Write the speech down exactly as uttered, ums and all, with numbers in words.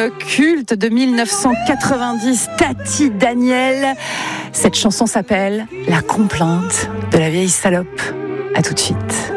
culte de mille neuf cent quatre-vingt-dix, Tati Daniel. Cette chanson s'appelle La complainte de la vieille salope. À tout de suite.